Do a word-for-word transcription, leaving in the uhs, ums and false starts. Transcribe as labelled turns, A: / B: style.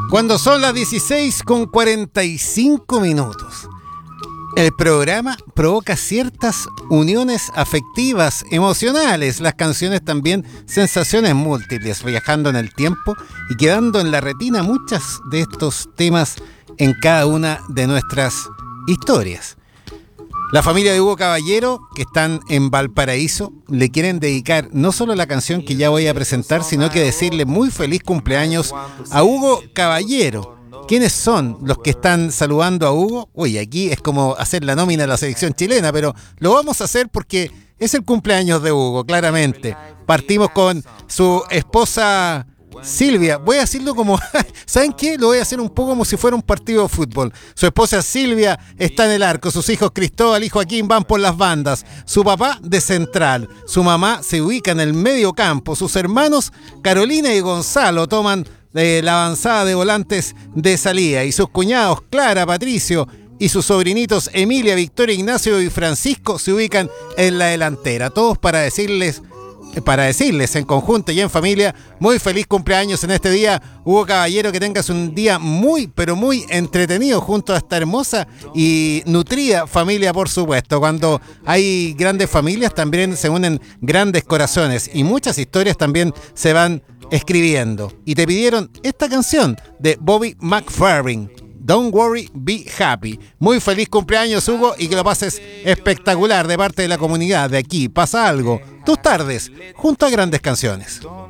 A: Cuando son las dieciséis con cuarenta y cinco minutos, el programa provoca ciertas uniones afectivas, emocionales, las canciones también sensaciones múltiples, viajando en el tiempo y quedando en la retina muchas de estos temas en cada una de nuestras historias. La familia de Hugo Caballero, que están en Valparaíso, le quieren dedicar no solo la canción que ya voy a presentar, sino que decirle muy feliz cumpleaños a Hugo Caballero. ¿Quiénes son los que están saludando a Hugo? Uy, aquí es como hacer la nómina de la selección chilena, pero lo vamos a hacer porque es el cumpleaños de Hugo, claramente. Partimos con su esposa Silvia. Voy a decirlo como, ¿saben qué? Lo voy a hacer un poco como si fuera un partido de fútbol. Su esposa Silvia está en el arco, sus hijos Cristóbal y Joaquín van por las bandas, su papá de central, su mamá se ubica en el medio campo, sus hermanos Carolina y Gonzalo toman de la avanzada de volantes de salida y sus cuñados Clara, Patricio y sus sobrinitos Emilia, Victoria, Ignacio y Francisco se ubican en la delantera. Todos para decirles, para decirles en conjunto y en familia, muy feliz cumpleaños en este día, Hugo Caballero, que tengas un día muy, pero muy entretenido junto a esta hermosa y nutrida familia, por supuesto. Cuando hay grandes familias también se unen grandes corazones y muchas historias también se van escribiendo. Y te pidieron esta canción de Bobby McFerrin, Don't Worry, Be Happy. Muy feliz cumpleaños, Hugo, y que lo pases espectacular de parte de la comunidad de aquí. Pasa algo, tus tardes, junto a grandes canciones.